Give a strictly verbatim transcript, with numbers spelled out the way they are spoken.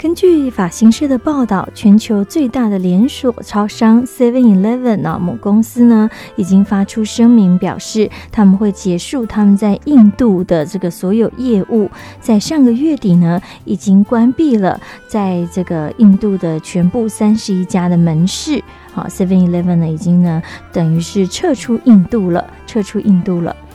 根据法新社的报道，全球最大的连锁超商 seven eleven 啊，母公司呢已经发出声明，表示他们会结束他们在印度的这个所有业务。在上个月底呢，已经关闭了在这个印度的全部三十一家的门市。好 ，seven eleven 呢已经呢等于是撤出印度了，撤出印度了。